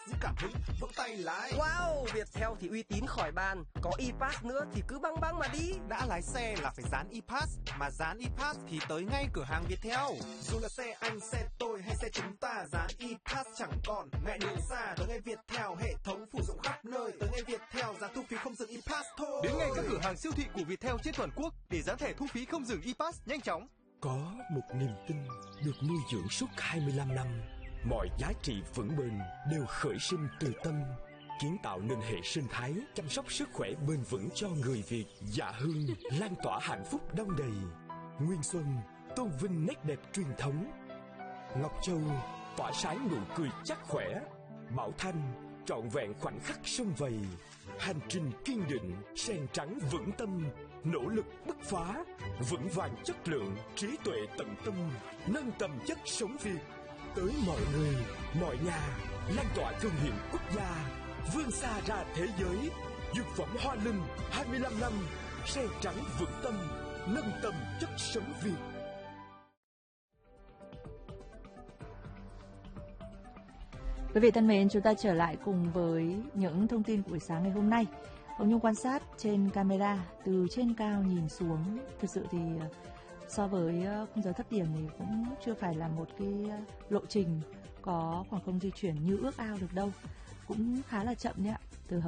giữ cảm hứng, vỗ tay lái. Wow, Viettel thì uy tín khỏi bàn, có ePass nữa thì cứ băng băng mà đi. Đã lái xe là phải dán ePass, mà dán ePass thì tới ngay cửa hàng Viettel. Dù là xe anh, xe tôi hay xe chúng ta, dán ePass chẳng còn ngại đường xa. Tới ngay Viettel, hệ thống phủ rộng khắp nơi. Tới ngay Viettel, giá thu phí không dừng ePass thôi. Đến ngay các cửa hàng siêu thị của Viettel trên toàn quốc để dán thẻ thu phí không dừng ePass nhanh chóng. Có một niềm tin được nuôi dưỡng suốt 25 năm. Mọi giá trị vững bền đều khởi sinh từ tâm, kiến tạo nên hệ sinh thái chăm sóc sức khỏe bền vững cho người Việt. Dạ Hương lan tỏa hạnh phúc đong đầy. Nguyên Xuân tôn vinh nét đẹp truyền thống. Ngọc Châu tỏa sáng nụ cười chắc khỏe. Bảo Thanh trọn vẹn khoảnh khắc sum vầy. Hành trình kiên định, sen trắng vững tâm, nỗ lực bứt phá, vững vàng chất lượng, trí tuệ tận tâm, nâng tầm chất sống Việt tới mọi người, mọi nhà, lan tỏa thương hiệu quốc gia, vươn xa ra thế giới. Dược phẩm Hoa Linh 25 năm, sen trắng vững tâm, nâng tầm chất sống Việt. Quý vị thân mến, chúng ta trở lại cùng với những thông tin của buổi sáng ngày hôm nay. Hồng Nhung quan sát trên camera từ trên cao nhìn xuống, thực sự thì so với khung giờ thấp điểm thì cũng chưa phải là một cái lộ trình có khoảng không di chuyển như ước ao được đâu, cũng khá là chậm nhé.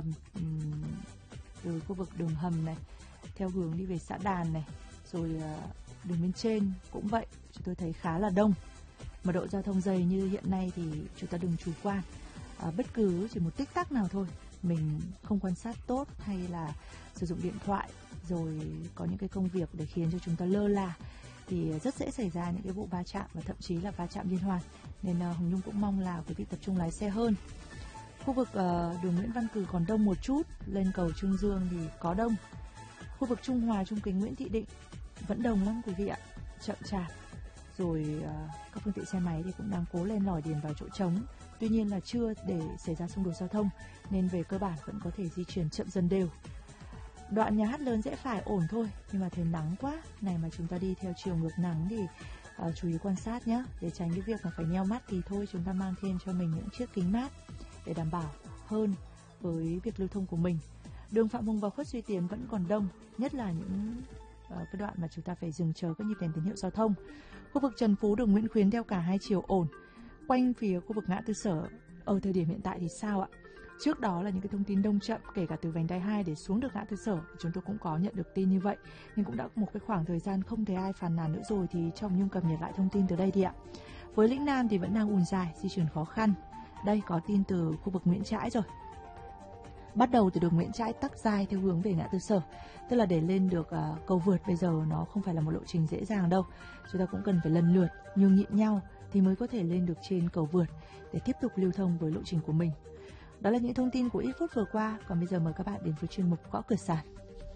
Từ khu vực đường hầm này theo hướng đi về xã Đàn này, rồi đường bên trên cũng vậy, chúng tôi thấy khá là đông. Mật độ giao thông dày như hiện nay thì chúng ta đừng chủ quan. Bất cứ chỉ một tích tắc nào thôi, mình không quan sát tốt hay là sử dụng điện thoại rồi có những cái công việc để khiến cho chúng ta lơ là thì rất dễ xảy ra những cái vụ va chạm và thậm chí là va chạm liên hoàn. Nên Hồng Nhung cũng mong là quý vị tập trung lái xe hơn. Khu vực đường Nguyễn Văn Cử còn đông một chút, lên cầu Trương Dương thì có đông. Khu vực Trung Hòa, Trung Kính, Nguyễn Thị Định vẫn đông lắm quý vị ạ, chậm chạp. Rồi các phương tiện xe máy thì cũng đang cố lên lỏi điền vào chỗ trống. Tuy nhiên là chưa để xảy ra xung đột giao thông nên về cơ bản vẫn có thể di chuyển chậm dần đều. Đoạn nhà hát lớn rẽ phải ổn thôi, nhưng mà thấy nắng quá. Này mà chúng ta đi theo chiều ngược nắng thì chú ý quan sát nhé. Để tránh cái việc mà phải nheo mắt thì thôi chúng ta mang thêm cho mình những chiếc kính mát để đảm bảo hơn với việc lưu thông của mình. Đường Phạm Hùng và Khuất Duy Tiến vẫn còn đông, nhất là những cái đoạn mà chúng ta phải dừng chờ các nhịp đèn tín hiệu giao thông. Khu vực Trần Phú, đường Nguyễn Khuyến theo cả hai chiều ổn. Quanh phía khu vực ngã tư Sở ở thời điểm hiện tại thì sao ạ? Trước đó là những cái thông tin đông chậm, kể cả từ vành đai 2 để xuống được ngã tư Sở, chúng tôi cũng có nhận được tin như vậy. Nhưng cũng đã một cái khoảng thời gian không thấy ai phàn nàn nữa rồi thì cho Nhung cập nhật lại thông tin từ đây đi ạ. Với lĩnh Nam thì vẫn đang ùn dài, di chuyển khó khăn. Đây có tin từ khu vực Nguyễn Trãi rồi. Bắt đầu từ đường Nguyễn Trãi tắc dài theo hướng về ngã tư Sở, tức là để lên được cầu vượt bây giờ nó không phải là một lộ trình dễ dàng đâu. Chúng ta cũng cần phải lần lượt nhường nhịn nhau thì mới có thể lên được trên cầu vượt để tiếp tục lưu thông với lộ trình của mình. Đó là những thông tin của ít phút vừa qua. Còn bây giờ mời các bạn đến với chuyên mục Gõ Cửa Sàn.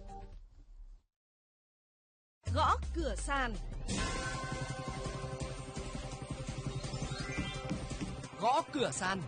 Gõ Cửa Sàn. Gõ Cửa Sàn.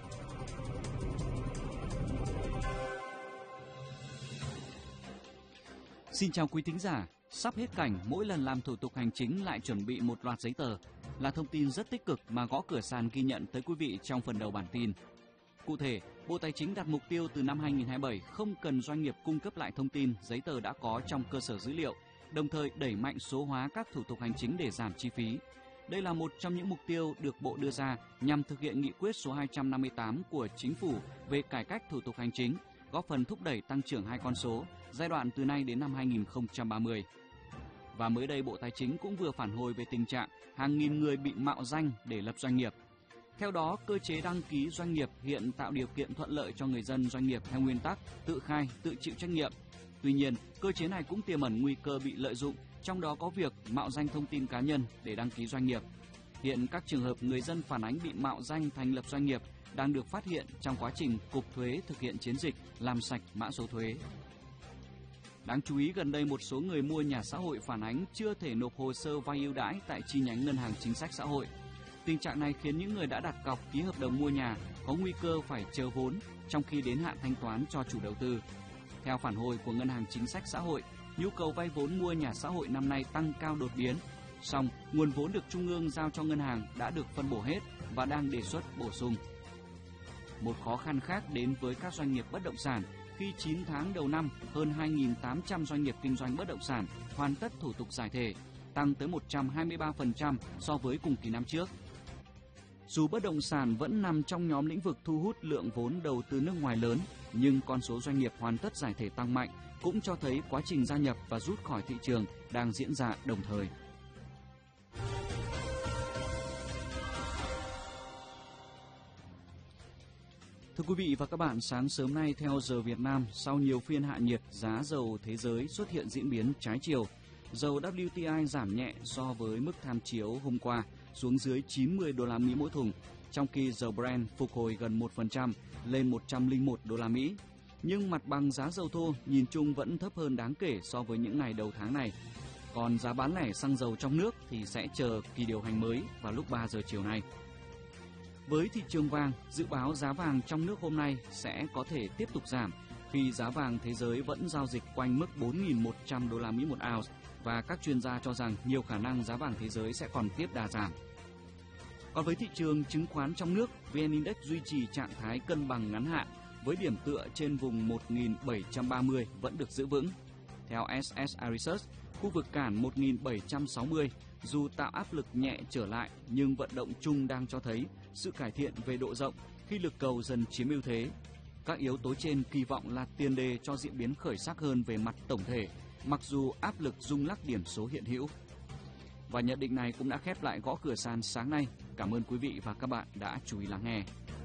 Xin chào quý thính giả, sắp hết cảnh mỗi lần làm thủ tục hành chính lại chuẩn bị một loạt giấy tờ là thông tin rất tích cực mà Gõ Cửa Sàn ghi nhận tới quý vị trong phần đầu bản tin. Cụ thể, Bộ Tài chính đặt mục tiêu từ năm 2027 không cần doanh nghiệp cung cấp lại thông tin giấy tờ đã có trong cơ sở dữ liệu, đồng thời đẩy mạnh số hóa các thủ tục hành chính để giảm chi phí. Đây là một trong những mục tiêu được Bộ đưa ra nhằm thực hiện nghị quyết số 258 của Chính phủ về cải cách thủ tục hành chính, góp phần thúc đẩy tăng trưởng hai con số giai đoạn từ nay đến năm 2030. Và mới đây Bộ Tài chính cũng vừa phản hồi về tình trạng hàng nghìn người bị mạo danh để lập doanh nghiệp. Theo đó, cơ chế đăng ký doanh nghiệp hiện tạo điều kiện thuận lợi cho người dân doanh nghiệp theo nguyên tắc tự khai, tự chịu trách nhiệm. Tuy nhiên, cơ chế này cũng tiềm ẩn nguy cơ bị lợi dụng, trong đó có việc mạo danh thông tin cá nhân để đăng ký doanh nghiệp. Hiện các trường hợp người dân phản ánh bị mạo danh thành lập doanh nghiệp đang được phát hiện trong quá trình Cục Thuế thực hiện chiến dịch làm sạch mã số thuế. Đáng chú ý, gần đây một số người mua nhà xã hội phản ánh chưa thể nộp hồ sơ vay ưu đãi tại chi nhánh Ngân hàng Chính sách Xã hội. Tình trạng này khiến những người đã đặt cọc ký hợp đồng mua nhà có nguy cơ phải chờ vốn trong khi đến hạn thanh toán cho chủ đầu tư. Theo phản hồi của Ngân hàng Chính sách Xã hội, nhu cầu vay vốn mua nhà xã hội năm nay tăng cao đột biến. Song, nguồn vốn được Trung ương giao cho ngân hàng đã được phân bổ hết và đang đề xuất bổ sung. một khó khăn khác đến với các doanh nghiệp bất động sản khi 9 tháng đầu năm, hơn 2.800 doanh nghiệp kinh doanh bất động sản hoàn tất thủ tục giải thể, tăng tới 123% so với cùng kỳ năm trước. Dù bất động sản vẫn nằm trong nhóm lĩnh vực thu hút lượng vốn đầu tư nước ngoài lớn, nhưng con số doanh nghiệp hoàn tất giải thể tăng mạnh cũng cho thấy quá trình gia nhập và rút khỏi thị trường đang diễn ra đồng thời. Thưa quý vị và các bạn, sáng sớm nay theo giờ Việt Nam, sau nhiều phiên hạ nhiệt, giá dầu thế giới xuất hiện diễn biến trái chiều. Dầu WTI giảm nhẹ so với mức tham chiếu hôm qua, xuống dưới 90 đô la Mỹ mỗi thùng, trong khi dầu Brent phục hồi gần 1% lên 101 đô la Mỹ. Nhưng mặt bằng giá dầu thô nhìn chung vẫn thấp hơn đáng kể so với những ngày đầu tháng này. Còn giá bán lẻ xăng dầu trong nước thì sẽ chờ kỳ điều hành mới vào lúc 3 giờ chiều nay. Với thị trường vàng, dự báo giá vàng trong nước hôm nay sẽ có thể tiếp tục giảm khi giá vàng thế giới vẫn giao dịch quanh mức 4.100 đô la Mỹ một ounce và các chuyên gia cho rằng nhiều khả năng giá vàng thế giới sẽ còn tiếp đà giảm. Còn với thị trường chứng khoán trong nước, VN Index duy trì trạng thái cân bằng ngắn hạn với điểm tựa trên vùng 1.730 vẫn được giữ vững. Theo SSI Research, khu vực cản 1.760 dù tạo áp lực nhẹ trở lại nhưng vận động chung đang cho thấy sự cải thiện về độ rộng khi lực cầu dần chiếm ưu thế. Các yếu tố trên kỳ vọng là tiền đề cho diễn biến khởi sắc hơn về mặt tổng thể, mặc dù áp lực rung lắc điểm số hiện hữu. Và nhận định này cũng đã khép lại gõ cửa sàn sáng nay. Cảm ơn quý vị và các bạn đã chú ý lắng nghe.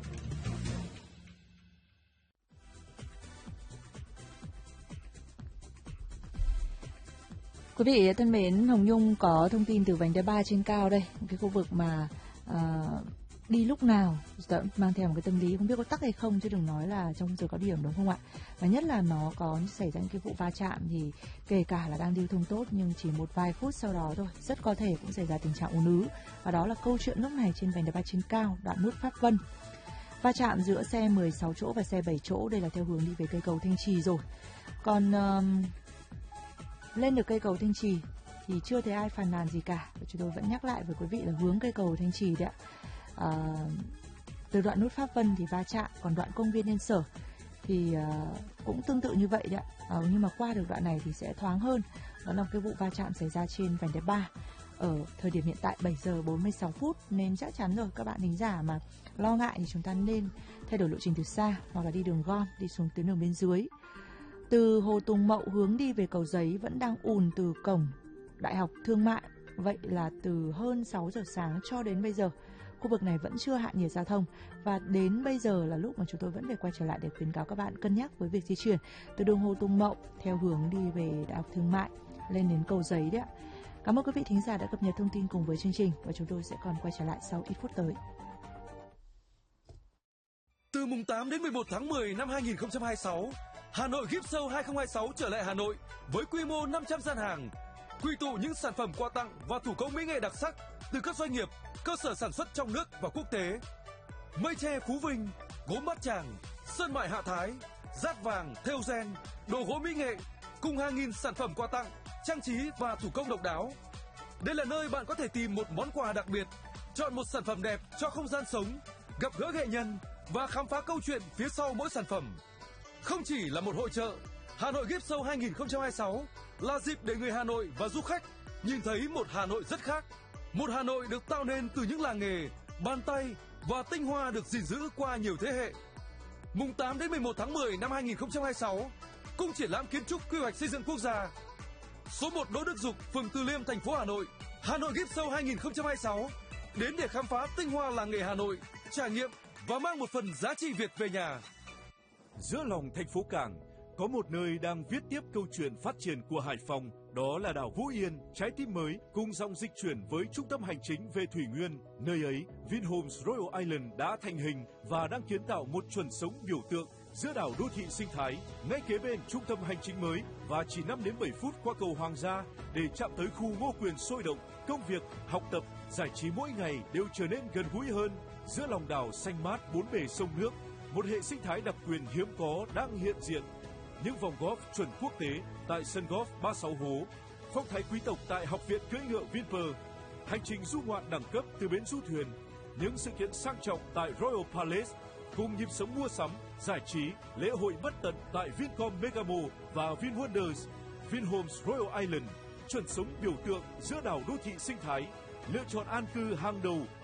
Quý vị thân mến, Hồng Nhung có thông tin từ vành đai 3 trên cao đây, cái khu vực mà đi lúc nào mang theo một cái tâm lý không biết có tắc hay không, chứ đừng nói là trong giờ cao điểm, đúng không ạ? Và nhất là nó có xảy ra những cái vụ va chạm thì kể cả là đang lưu thông tốt nhưng chỉ một vài phút sau đó thôi rất có thể cũng xảy ra tình trạng ùn ứ. Và đó là câu chuyện lúc này trên vành đai 3 trên cao, đoạn nút Pháp Vân. Va chạm giữa xe 16 chỗ và xe 7 chỗ, đây là theo hướng đi về cây cầu Thanh Trì rồi. Còn lên được cây cầu Thanh Trì thì chưa thấy ai phàn nàn gì cả. Và chúng tôi vẫn nhắc lại với quý vị là hướng cây cầu Thanh Trì đấy ạ. Từ đoạn nút Pháp Vân thì va chạm, còn đoạn công viên Yên Sở thì cũng tương tự như vậy đấy ạ. Nhưng mà qua được đoạn này thì sẽ thoáng hơn. Đó là cái vụ va chạm xảy ra trên vành đai 3 ở thời điểm hiện tại 7 giờ 46 phút, nên chắc chắn rồi, các bạn thính giả mà lo ngại thì chúng ta nên thay đổi lộ trình từ xa hoặc là đi đường gom, đi xuống tuyến đường bên dưới. Từ Hồ Tùng Mậu hướng đi về Cầu Giấy vẫn đang ùn từ cổng Đại học Thương mại. Vậy là từ hơn 6 giờ sáng cho đến bây giờ, khu vực này vẫn chưa hạ nhiệt giao thông. Và đến bây giờ là lúc mà chúng tôi vẫn phải quay trở lại để khuyến cáo các bạn cân nhắc với việc di chuyển từ đường Hồ Tùng Mậu theo hướng đi về Đại học Thương mại lên đến Cầu Giấy đấy ạ. Cảm ơn quý vị thính giả đã cập nhật thông tin cùng với chương trình và chúng tôi sẽ còn quay trở lại sau ít phút tới. Từ mùng 8 đến 11 tháng 10 năm 2026, Hà Nội Gift Show 2026 trở lại Hà Nội với quy mô 500 gian hàng, quy tụ những sản phẩm quà tặng và thủ công mỹ nghệ đặc sắc từ các doanh nghiệp, cơ sở sản xuất trong nước và quốc tế. Mây tre Phú Vinh, gốm Bát Tràng, sơn mại Hạ Thái, dát vàng, thêu gen, đồ gỗ mỹ nghệ cùng hàng nghìn sản phẩm quà tặng, trang trí và thủ công độc đáo. Đây là nơi bạn có thể tìm một món quà đặc biệt, chọn một sản phẩm đẹp cho không gian sống, gặp gỡ nghệ nhân và khám phá câu chuyện phía sau mỗi sản phẩm. Không chỉ là một hội chợ, Hà Nội Gift Show 2026 là dịp để người Hà Nội và du khách nhìn thấy một Hà Nội rất khác. Một Hà Nội được tạo nên từ những làng nghề, bàn tay và tinh hoa được gìn giữ qua nhiều thế hệ. Mùng 8 đến 11 tháng 10 năm 2026, Cung triển lãm kiến trúc quy hoạch xây dựng quốc gia. Số 1 Đỗ Đức Dục, phường Từ Liêm, thành phố Hà Nội. Hà Nội Gift Show 2026 đến để khám phá tinh hoa làng nghề Hà Nội, trải nghiệm và mang một phần giá trị Việt về nhà. Giữa lòng thành phố Cảng, có một nơi đang viết tiếp câu chuyện phát triển của Hải Phòng, đó là đảo Vũ Yên, trái tim mới cùng dòng dịch chuyển với trung tâm hành chính về Thủy Nguyên. Nơi ấy, Vinhomes Royal Island đã thành hình và đang kiến tạo một chuẩn sống biểu tượng giữa đảo đô thị sinh thái, ngay kế bên trung tâm hành chính mới và chỉ 5 đến 7 phút qua cầu Hoàng gia để chạm tới khu Ngô Quyền sôi động. Công việc, học tập, giải trí mỗi ngày đều trở nên gần gũi hơn. Giữa lòng đảo xanh mát bốn bề sông nước, một hệ sinh thái đặc quyền hiếm có đang hiện diện. Những vòng golf chuẩn quốc tế tại sân golf 36 hố, phong thái quý tộc tại Học viện cưỡi ngựa Vinpearl, hành trình du ngoạn đẳng cấp từ bến du thuyền, những sự kiện sang trọng tại Royal Palace, cùng nhịp sống mua sắm, giải trí, lễ hội bất tận tại Vincom Megamo và VinWonders. Vinhomes Royal Island, chuẩn sống biểu tượng giữa đảo đô thị sinh thái, lựa chọn an cư hàng đầu